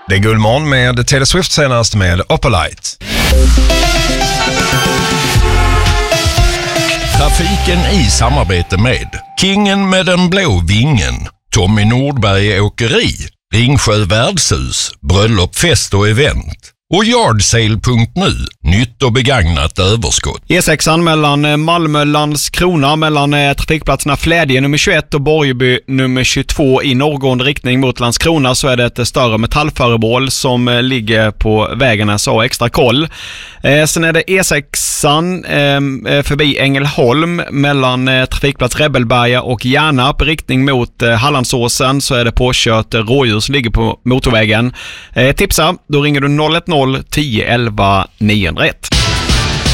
Det är Gullmorgon med Taylor Swift senast med Opalite. Trafiken i samarbete med Kingen med den blå vingen, Tommy Nordberg Åkeri, Ringsjö Värdshus, Bröllop, fest och event och Yardsale.nu, nytt och begagnat överskott. E6 mellan Malmö-Landskrona mellan trafikplatserna Flädje nummer 21 och Borgeby nummer 22 i norrgående riktning mot Landskrona, så är det ett större metallföremål som ligger på vägarna, så extra koll. Sen är det E6 förbi Ängelholm mellan trafikplats Rebelberga och Järnarp riktning mot Hallandsåsen, så är det påkört rådjur som ligger på motorvägen. Tipsa, då ringer du 010 11 901.